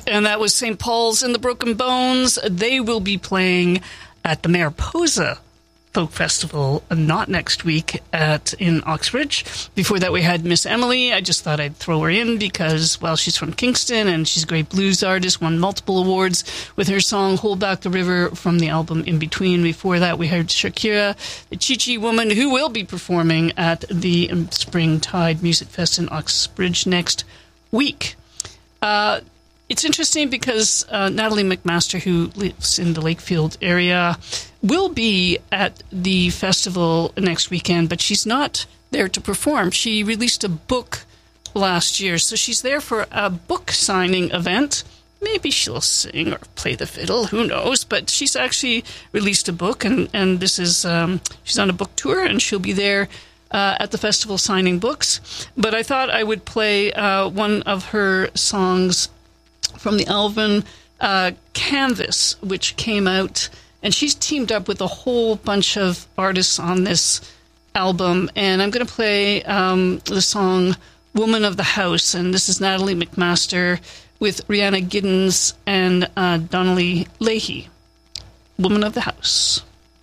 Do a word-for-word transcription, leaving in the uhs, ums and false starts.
And that was Saint Paul's and the Broken Bones. They will be playing at the Mariposa Folk Festival, not next week, at in Oxbridge. Before that, we had Miss Emily. I just thought I'd throw her in because, well, she's from Kingston and she's a great blues artist, won multiple awards with her song Hold Back the River from the album In Between. Before that, we heard Shakira, the Chi-Chi woman, who will be performing at the Springtide Music Fest in Oxbridge next week. Uh, It's interesting because uh, Natalie McMaster, who lives in the Lakefield area, will be at the festival next weekend, but she's not there to perform. She released a book last year, so she's there for a book signing event. Maybe she'll sing or play the fiddle, who knows, but she's actually released a book, and, and this is um, she's on a book tour, and she'll be there uh, at the festival signing books. But I thought I would play uh, one of her songs from the album uh, Canvas, which came out, and she's teamed up with a whole bunch of artists on this album, and I'm going to play um, the song Woman of the House, and this is Natalie McMaster with Rihanna Giddens and uh, Donnelly Leahy. Woman of the House.